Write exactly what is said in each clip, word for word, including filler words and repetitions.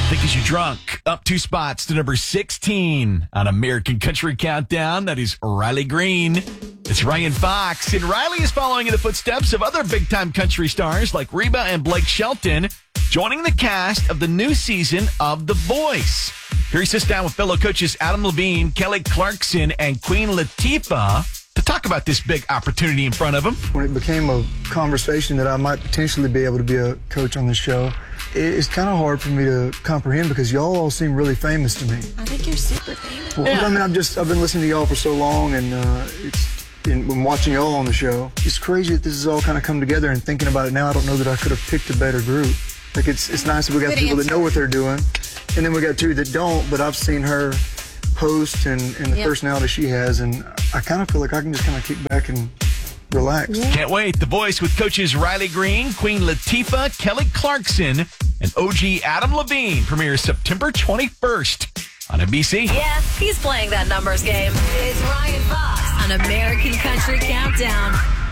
Think Is You Drunk? Up two spots to number sixteen on American Country Countdown. That is Riley Green. It's Ryan Fox. And Riley is following in the footsteps of other big-time country stars like Reba and Blake Shelton, joining the cast of the new season of The Voice. Here he sits down with fellow coaches Adam Levine, Kelly Clarkson, and Queen Latifah to talk about this big opportunity in front of him. When it became a conversation that I might potentially be able to be a coach on this show, it's kind of hard for me to comprehend because y'all all seem really famous to me. I think you're super famous. Well, yeah. I mean, I've just I've been listening to y'all for so long, and uh, it's and when watching y'all on the show, it's crazy that this has all kind of come together. And thinking about it now, I don't know that I could have picked a better group. Like it's it's nice that we got Good people answer. that know what they're doing, and then we got two that don't. But I've seen her host and, and the Yep. personality she has, and I kind of feel like I can just kind of kick back and relax. Yeah. Can't wait. The Voice with coaches Riley Green, Queen Latifah, Kelly Clarkson, and O G Adam Levine premieres September twenty-first on N B C. Yeah, he's playing that numbers game. It's Ryan Fox on American Country Countdown.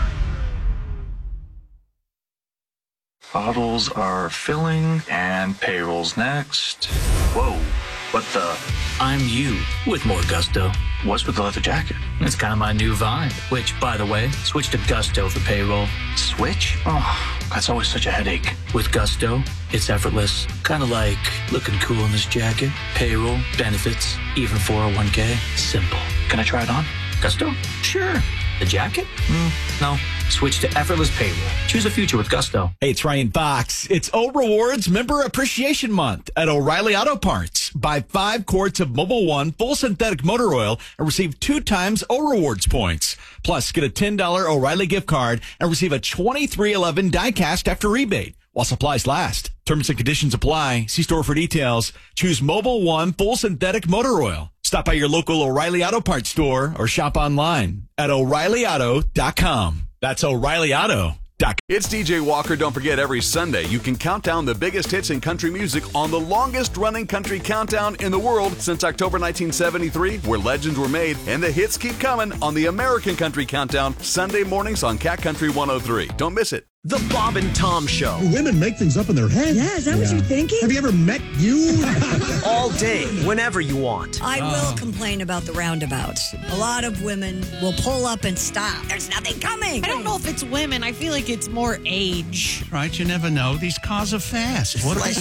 Bottles are filling and payroll's next. Whoa, what the? I'm you with more gusto. What's with the leather jacket? It's kind of my new vibe, which, by the way, switch to Gusto for payroll. Switch? Oh, that's always such a headache. With Gusto, it's effortless. Kind of like looking cool in this jacket. Payroll, benefits, even four oh one k. Simple. Can I try it on? Gusto? Sure. The jacket? Mm, no. Switch to effortless payroll. Choose a future with Gusto. Hey, it's Ryan Fox. It's O Rewards Member Appreciation Month at O'Reilly Auto Parts. Buy five quarts of Mobil One full synthetic motor oil and receive two times O Rewards points. Plus, get a ten dollars O'Reilly gift card and receive a twenty-three eleven die-cast after rebate while supplies last. Terms and conditions apply. See store for details. Choose Mobil One full synthetic motor oil. Stop by your local O'Reilly Auto Parts store or shop online at O'Reilly Auto dot com. That's O'Reilly Auto dot com. It's D J Walker. Don't forget, every Sunday you can count down the biggest hits in country music on the longest-running country countdown in the world since October nineteen seventy-three, where legends were made and the hits keep coming on the American Country Countdown, Sunday mornings on Cat Country one oh three. Don't miss it. The Bob and Tom Show. Women make things up in their head. Yeah, is that what you're thinking? Have you ever met you? All day, whenever you want. I will complain about the roundabouts. A lot of women will pull up and stop. There's nothing coming. I don't know if it's women. I feel like it's more age. Right, you never know. These cars are fast. What are they?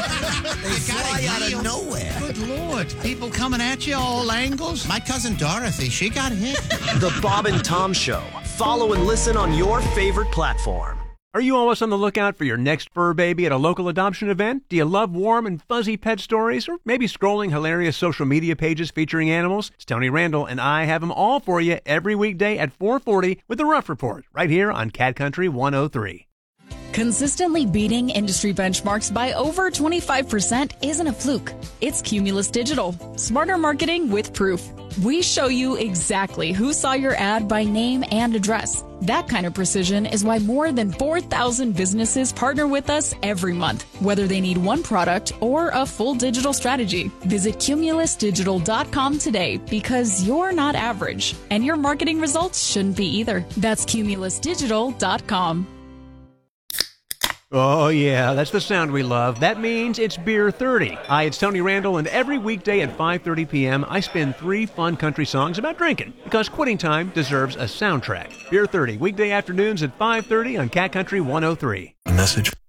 They fly out of nowhere. Good Lord. People coming at you all angles. My cousin Dorothy, she got hit. The Bob and Tom Show. Follow and listen on your favorite platform. Are you always on the lookout for your next fur baby at a local adoption event? Do you love warm and fuzzy pet stories? Or maybe scrolling hilarious social media pages featuring animals? It's Tony Randall, and I have them all for you every weekday at four forty with The Rough Report, right here on Cat Country one oh three. Consistently beating industry benchmarks by over twenty-five percent isn't a fluke. It's Cumulus Digital. Smarter marketing with proof. We show you exactly who saw your ad by name and address. That kind of precision is why more than four thousand businesses partner with us every month, whether they need one product or a full digital strategy. Visit cumulus digital dot com today because you're not average, and your marketing results shouldn't be either. That's cumulus digital dot com. Oh, yeah, that's the sound we love. That means it's Beer thirty. Hi, it's Tony Randall, and every weekday at five thirty p.m., I spin three fun country songs about drinking, because quitting time deserves a soundtrack. Beer thirty, weekday afternoons at five thirty on Cat Country one oh three. A message